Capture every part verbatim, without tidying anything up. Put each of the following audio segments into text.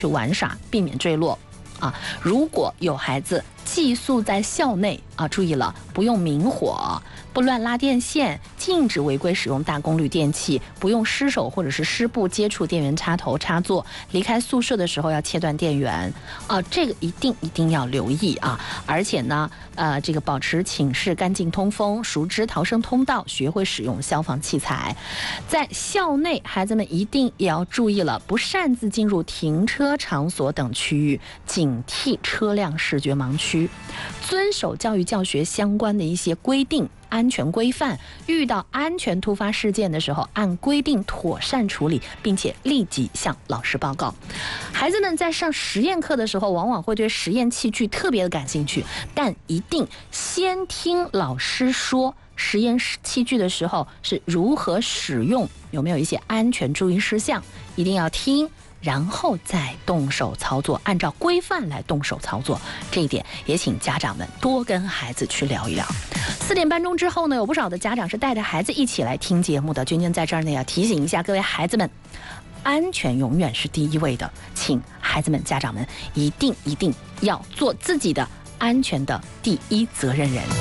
去玩耍，避免坠落。啊，如果有孩子寄宿在校内啊，注意了，不用明火，不乱拉电线，禁止违规使用大功率电器，不用湿手或者是湿布接触电源插头插座，离开宿舍的时候要切断电源啊，这个一定一定要留意啊！而且呢，呃，这个保持寝室干净通风，熟知逃生通道，学会使用消防器材。在校内，孩子们一定也要注意了，不擅自进入停车场所等区域，警惕车辆视觉盲区，遵守教育教学相关的一些规定。安全规范，遇到安全突发事件的时候，按规定妥善处理，并且立即向老师报告。孩子们在上实验课的时候，往往会对实验器具特别的感兴趣，但一定先听老师说实验器具的时候是如何使用，有没有一些安全注意事项，一定要听。然后再动手操作，按照规范来动手操作，这一点也请家长们多跟孩子去聊一聊。四点半钟之后呢，有不少的家长是带着孩子一起来听节目的。娟娟在这儿呢，要提醒一下各位孩子们，安全永远是第一位的，请孩子们、家长们一定一定要做自己的安全的第一责任人。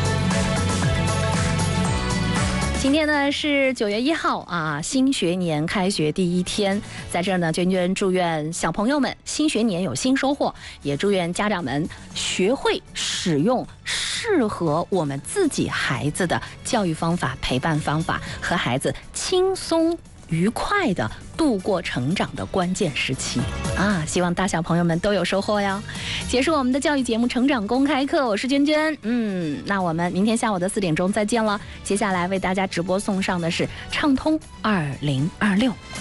今天呢是九月一号啊，新学年开学第一天，在这儿呢，娟娟祝愿小朋友们新学年有新收获，也祝愿家长们学会使用适合我们自己孩子的教育方法、陪伴方法，和孩子轻松愉快的度过成长的关键时期啊！希望大小朋友们都有收获哟。结束我们的教育节目《成长公开课》，我是娟娟。嗯，那我们明天下午的四点钟再见了。接下来为大家直播送上的是畅通二零二六。